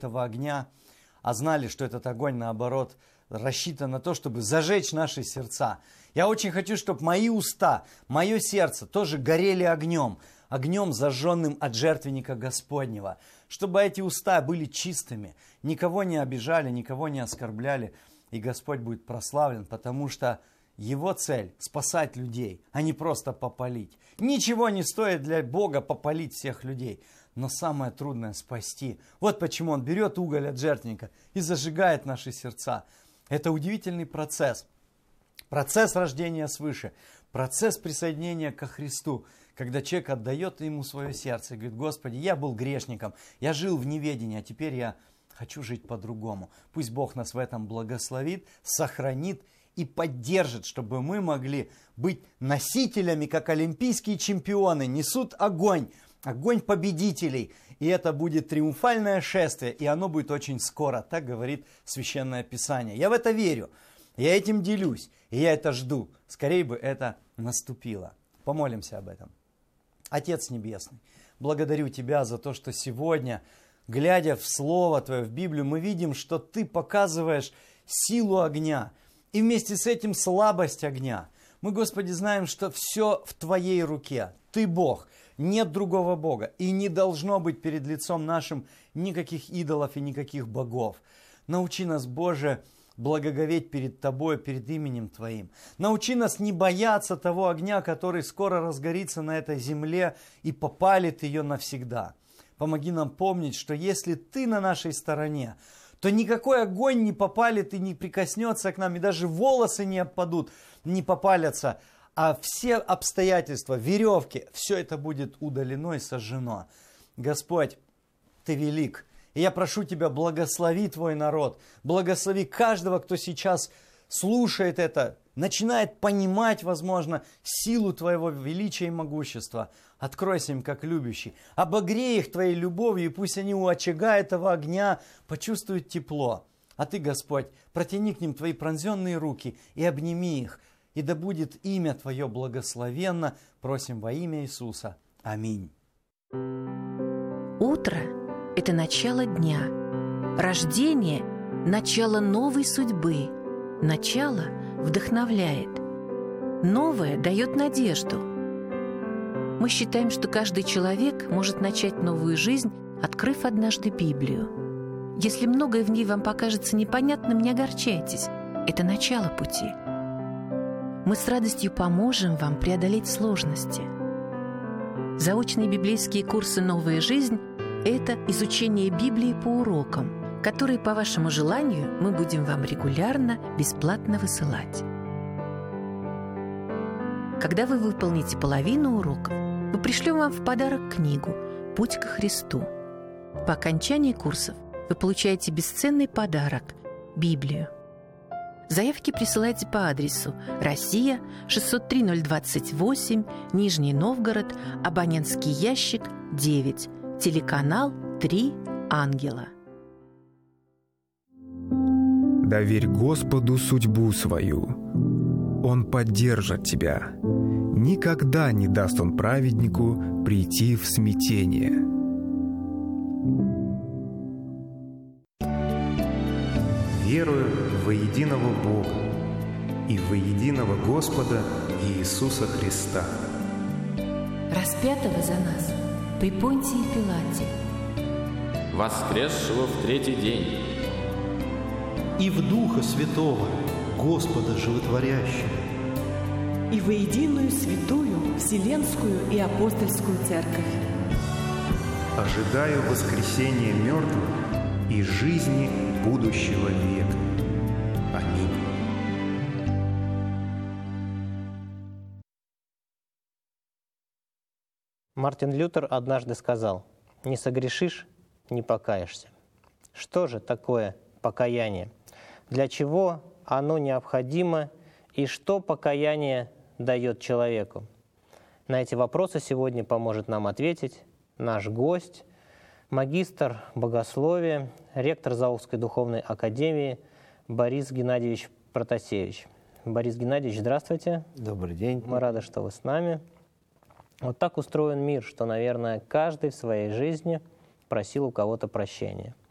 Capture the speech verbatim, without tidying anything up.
этого огня, а знали, что этот огонь, наоборот, рассчитан на то, чтобы зажечь наши сердца. Я очень хочу, чтобы мои уста, мое сердце тоже горели огнем, огнем, зажженным от жертвенника Господнего, чтобы эти уста были чистыми, никого не обижали, никого не оскорбляли, и Господь будет прославлен, потому что Его цель – спасать людей, а не просто попалить. Ничего не стоит для Бога попалить всех людей, но самое трудное – спасти. Вот почему Он берет уголь от жертвенника и зажигает наши сердца. Это удивительный процесс. Процесс рождения свыше, процесс присоединения ко Христу, когда человек отдает Ему свое сердце и говорит: Господи, я был грешником, я жил в неведении, а теперь я хочу жить по-другому. Пусть Бог нас в этом благословит, сохранит и поддержит, чтобы мы могли быть носителями, как олимпийские чемпионы, несут огонь, огонь победителей. И это будет триумфальное шествие, и оно будет очень скоро, так говорит Священное Писание. Я в это верю, я этим делюсь, и я это жду. Скорее бы это наступило. Помолимся об этом. Отец Небесный, благодарю Тебя за то, что сегодня, глядя в Слово Твое, в Библию, мы видим, что Ты показываешь силу огня, и вместе с этим слабость огня. Мы, Господи, знаем, что все в Твоей руке. Ты Бог, нет другого Бога, и не должно быть перед лицом нашим никаких идолов и никаких богов. Научи нас, Боже, благоговеть перед Тобой, перед именем Твоим. Научи нас не бояться того огня, который скоро разгорится на этой земле и попалит ее навсегда. Помоги нам помнить, что если Ты на нашей стороне, то никакой огонь не попалит и не прикоснется к нам, и даже волосы не опадут, не попалятся, а все обстоятельства, веревки, все это будет удалено и сожжено. Господь, Ты велик, и я прошу Тебя, благослови Твой народ, благослови каждого, кто сейчас слушает это, начинает понимать, возможно, силу Твоего величия и могущества. Откройся им, как любящий. Обогрей их Твоей любовью, и пусть они у очага этого огня почувствуют тепло. А Ты, Господь, протяни к ним Твои пронзенные руки и обними их. И да будет имя Твое благословенно. Просим во имя Иисуса. Аминь. Утро – это начало дня. Рождение – начало новой судьбы. Начало вдохновляет. Новое дает надежду. Мы считаем, что каждый человек может начать новую жизнь, открыв однажды Библию. Если многое в ней вам покажется непонятным, не огорчайтесь. Это начало пути. Мы с радостью поможем вам преодолеть сложности. Заочные библейские курсы «Новая жизнь» – это изучение Библии по урокам, которые, по вашему желанию, мы будем вам регулярно, бесплатно высылать. Когда вы выполните половину уроков, мы пришлем вам в подарок книгу «Путь ко Христу». По окончании курсов вы получаете бесценный подарок – Библию. Заявки присылайте по адресу Россия, шестьсот три ноль двадцать восемь, Нижний Новгород, абонентский ящик девять, телеканал три Ангела. Доверь Господу судьбу свою. Он поддержит тебя. Никогда не даст Он праведнику прийти в смятение. Верую во единого Бога и во единого Господа Иисуса Христа, распятого за нас при Понтии Пилате, воскресшего в третий день, и в Духа Святого, Господа Животворящего, и во единую святую Вселенскую и Апостольскую Церковь. ожидаю воскресения мертвых и жизни будущего века. Аминь. Мартин Лютер однажды сказал: «Не согрешишь, не покаешься». Что же такое покаяние? Для чего оно необходимо и что покаяние дает человеку? На эти вопросы сегодня поможет нам ответить наш гость, магистр богословия, ректор Заокской духовной академии Борис Геннадьевич Протасевич. Борис Геннадьевич, здравствуйте. Добрый день. Мы рады, что вы с нами. Вот так устроен мир, что, наверное, каждый в своей жизни просил у кого-то прощения.